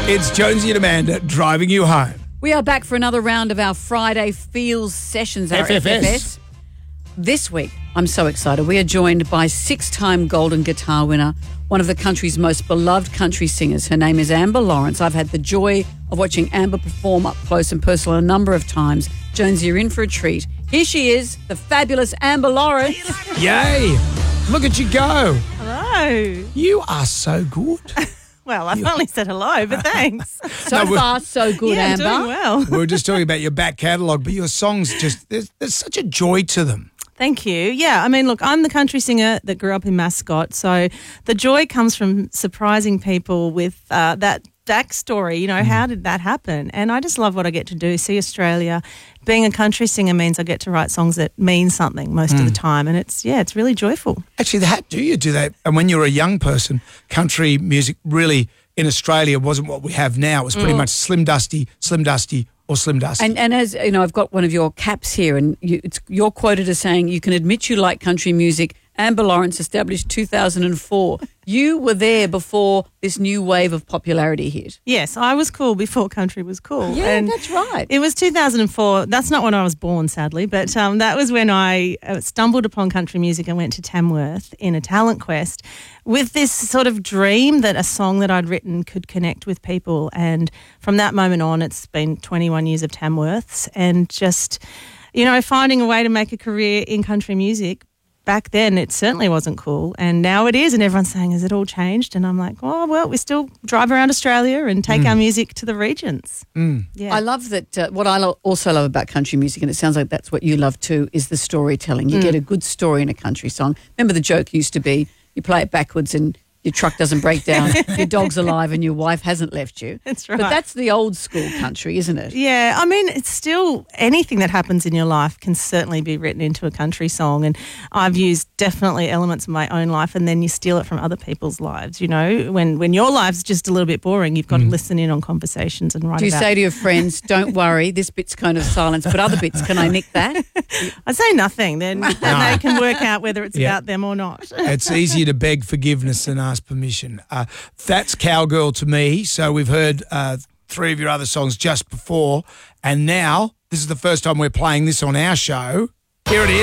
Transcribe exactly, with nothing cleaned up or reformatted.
It's Jonesy and Amanda driving you home. We are back for another round of our Friday Feels Sessions, our F F S. F F S. This week, I'm so excited. We are joined by six-time Golden Guitar winner, one of the country's most beloved country singers. Her name is Amber Lawrence. I've had the joy of watching Amber perform up close and personal a number of times. Jonesy, you're in for a treat. Here she is, the fabulous Amber Lawrence. Yay! Look at you go. Hello. You are so good. Well, I've only said hello, but thanks. So No, we're- far, so good, yeah, Amber. doing well. We were just talking about your back catalogue, but your songs just, there's, there's such a joy to them. Thank you. Yeah, I mean, look, I'm the country singer that grew up in Mascot, so the joy comes from surprising people with uh, that backstory. You know, mm. how did that happen? And I just love what I get to do, see Australia. Being a country singer means I get to write songs that mean something most mm. of the time, and it's, yeah, it's really joyful. Actually, how do you do that? And when you were a young person, country music really in Australia wasn't what we have now. It was pretty mm. much Slim Dusty, Slim Dusty, or Slim Dusty. And, and as you know, I've got one of your caps here, and you, it's, you're quoted as saying, "You can admit you like country music." Amber Lawrence, established two thousand four. You were there before this new wave of popularity hit. Yes, I was cool before country was cool. Yeah, and that's right. It was two thousand four. That's not when I was born, sadly, but um, that was when I stumbled upon country music and went to Tamworth in a talent quest with this sort of dream that a song that I'd written could connect with people. And from that moment on, it's been twenty-one years of Tamworths and just, you know, finding a way to make a career in country music. Back then, it certainly wasn't cool, and now it is, and everyone's saying, has it all changed? And I'm like, oh, well, we still drive around Australia and take mm. our music to the regions. Mm. Yeah. I love that. Uh, what I lo- also love about country music, and it sounds like that's what you love too, is the storytelling. You mm. get a good story in a country song. Remember the joke used to be, you play it backwards and your truck doesn't break down, your dog's alive and your wife hasn't left you. That's right. But that's the old school country, isn't it? Yeah, I mean, it's still anything that happens in your life can certainly be written into a country song. And I've used definitely elements of my own life, and then you steal it from other people's lives. You know, when, when your life's just a little bit boring, you've got mm. to listen in on conversations and write Do you about. say to your friends, don't worry, this bit's kind of silence, but other bits, can I nick that? I say nothing, then, then they can work out whether it's yeah. about them or not. It's easier to beg forgiveness than ask permission. Uh, that's Cowgirl to me. So we've heard uh, three of your other songs just before, and now this is the first time we're playing this on our show. Here it is.